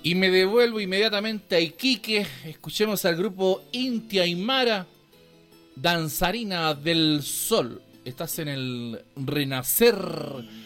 Y me devuelvo inmediatamente a Iquique. Escuchemos al grupo Inti Aymara, Danzarina del Sol. Estás en el Renacer